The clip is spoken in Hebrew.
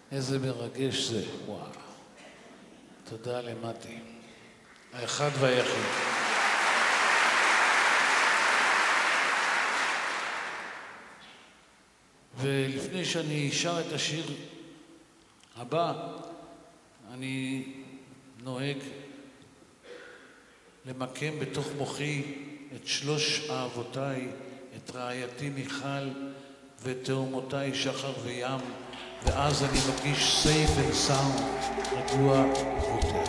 איזה מרגש זה, וואו. תודה למתי. האחד והיחיד. ולפני שאני שר את השיר הבא, אני נוהג למקם בתוך מוחי את שלוש אהבותיי, את רעייתי מיכל ותאומותיי שחר וים, ואז אני מרגיש safe and sound, רגוע יותר.